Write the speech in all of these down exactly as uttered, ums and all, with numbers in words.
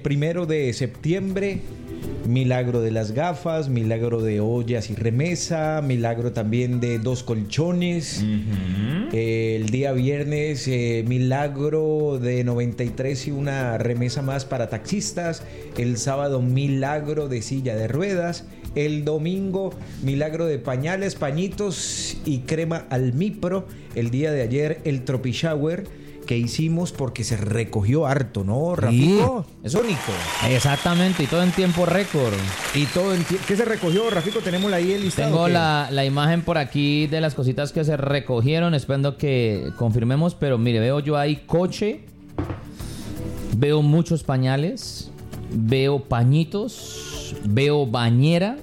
Primero de septiembre, milagro de las gafas, milagro de ollas y remesa, milagro también de dos colchones. Uh-huh. Eh, el día viernes, eh, milagro de noventa y tres y una remesa más para taxistas. El sábado, milagro de silla de ruedas. El domingo, milagro de pañales, pañitos y crema Almipro. El día de ayer, el Tropi Shower que hicimos porque se recogió harto, ¿no, Rafico? Sí, es único. Exactamente, y todo en tiempo récord. Y todo en tiempo. ¿Qué se recogió, Rafico? Tenemos ahí el listado. Tengo la, la imagen por aquí de las cositas que se recogieron, esperando que confirmemos, pero mire, veo yo ahí coche, veo muchos pañales, veo pañitos, veo bañera,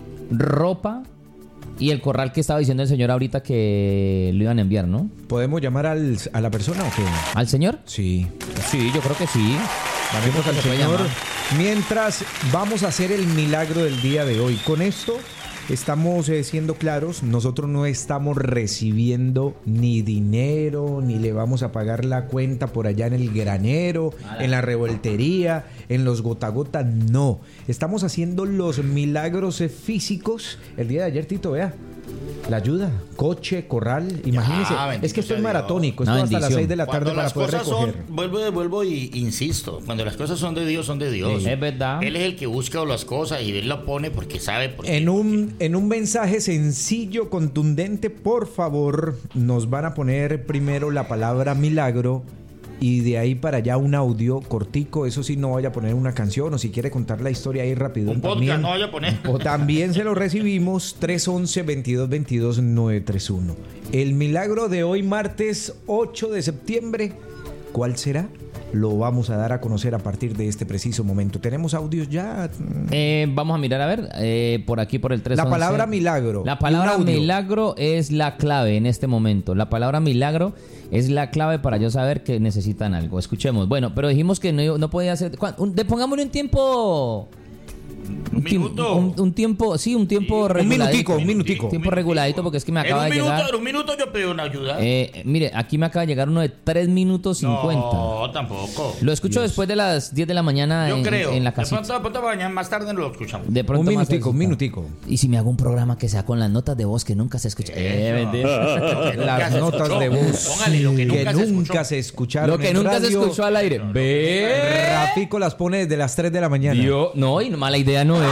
ropa. Y el corral que estaba diciendo el señor ahorita que lo iban a enviar, ¿no? ¿Podemos llamar al, a la persona o qué? ¿Al señor? Sí. Sí, yo creo que sí. Llamemos al señor. Mientras vamos a hacer el milagro del día de hoy. Con esto estamos eh, siendo claros. Nosotros no estamos recibiendo ni dinero, ni le vamos a pagar la cuenta por allá en el granero, en la revoltería, en los gota gota. No. Estamos haciendo los milagros eh, físicos. El día de ayer, Tito, vea. La ayuda, coche, corral, imagínense. Ya, es que esto es maratónico, esto no, hasta las seis de la tarde para poder recoger. Son, vuelvo, vuelvo y insisto, cuando las cosas son de Dios, son de Dios. Sí, es verdad. Él es el que busca las cosas y él lo pone porque sabe por qué. En un, en un mensaje sencillo, contundente, por favor, nos van a poner primero la palabra milagro. Y de ahí para allá un audio cortico, eso sí, no vaya a poner una canción o si quiere contar la historia ahí rápido. Un podcast también, no vaya a poner. O también se lo recibimos tres once, veintidós veintidós, nueve tres uno. El milagro de hoy, martes ocho de septiembre, ¿cuál será? Lo vamos a dar a conocer a partir de este preciso momento. ¿Tenemos audios ya? Eh, vamos a mirar, a ver, eh, por aquí por el tres once. La palabra milagro. La palabra milagro es la clave en este momento. La palabra milagro es la clave para yo saber que necesitan algo. Escuchemos. Bueno, pero dijimos que no, no podía ser... Un, pongámosle un tiempo... Un, un minuto. Un, un tiempo, sí, un tiempo sí, reguladito. Un minutico, un minutico. Un tiempo reguladito porque es que me acaba de minuto, llegar... En un minuto yo pido una ayuda. Eh, mire, aquí me acaba de llegar uno de tres minutos cincuenta. No, tampoco. Lo escucho Dios. Después de las diez de la mañana yo en, creo. en la casita. De pronto, de pronto mañana más tarde lo escuchamos. De pronto un minutico, un minutico. Y si me hago un programa que sea con las notas de voz que nunca se escucha. Eh, las notas de voz. Póngale lo que nunca, que se, nunca se escucharon. Lo que nunca radio. se escuchó al aire. Ve. Rafico las pone desde las tres de la mañana. Yo, no, y mala idea no es.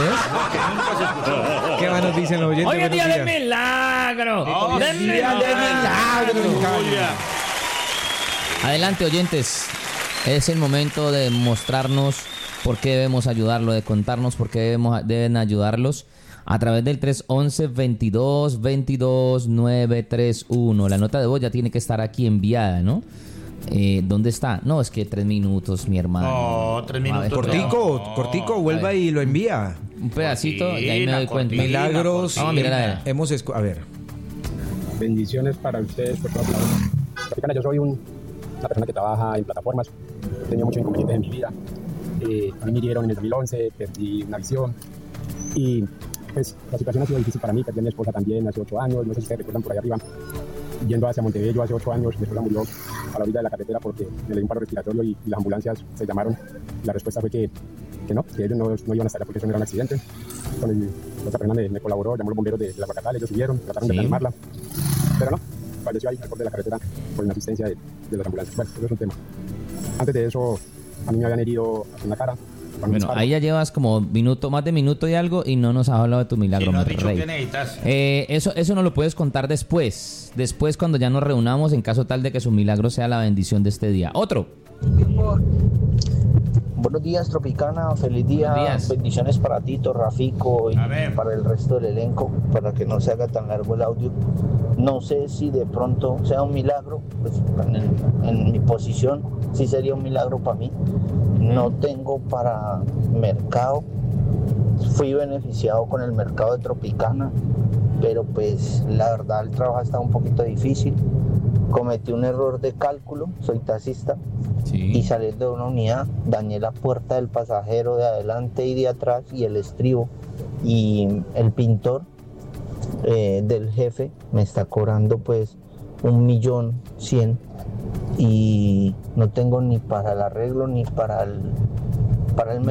¿Qué más nos dicen los oyentes? Hoy es día de milagro. Oh, de sí, día de milagro. milagro. Adelante, oyentes. Es el momento de mostrarnos por qué debemos ayudarlo, de contarnos por qué debemos, deben ayudarlos a través del tres once, veintidós veintidós, nueve tres uno. La nota de voz ya tiene que estar aquí enviada, ¿no? Eh, ¿Dónde está? No, es que tres minutos, mi hermano. No, tres minutos. Cortico, no. cortico, vuelva y lo envía. Un pedacito cortina, y ahí me doy cuenta. Cortina, milagros. Vamos a mirar a ver. Hemos escu- a ver. Bendiciones para ustedes por todos lados. Yo soy un, una persona que trabaja en plataformas. He tenido muchos inconvenientes en mi vida. Eh, a mí me hirieron en el dos mil once, perdí una visión. Y pues la situación ha sido difícil para mí. Perdí a mi esposa también hace ocho años. No sé si ustedes recuerdan por ahí arriba. Yendo hacia Montebello hace ocho años, mi esposa murió a la orilla de la carretera porque me le dio un paro respiratorio y, y las ambulancias se llamaron. La respuesta fue que, que no, que ellos no, no iban a estar porque eso no era un accidente. Entonces, la otra persona me, me colaboró, llamó a los bomberos de, de la Guacatal, ellos subieron, trataron ¿Sí? de calmarla. Pero no, falleció ahí al borde de la carretera por la asistencia de, de las ambulancias. Bueno, eso es un tema. Antes de eso, a mí me habían herido en la cara. Bueno, ahí ya llevas como minuto, más de minuto y algo y no nos has hablado de tu milagro, sí, no mi has dicho rey. qué necesitas. Eh, eso, eso no lo puedes contar después. Después cuando ya nos reunamos en caso tal de que su milagro sea la bendición de este día. Otro. Buenos días, Tropicana. Feliz día. Días. Bendiciones para Tito, Rafico y Amén. Para el resto del elenco, para que no se haga tan largo el audio. No sé si de pronto sea un milagro, pues en, el, en mi posición sí sería un milagro para mí. No tengo para mercado. Fui beneficiado con el mercado de Tropicana, pero pues la verdad el trabajo está un poquito difícil. Cometí un error de cálculo, soy taxista, sí. Y salí de una unidad, dañé la puerta del pasajero de adelante y de atrás y el estribo. Y el pintor eh, del jefe me está cobrando pues un millón cien y no tengo ni para el arreglo ni para el, para el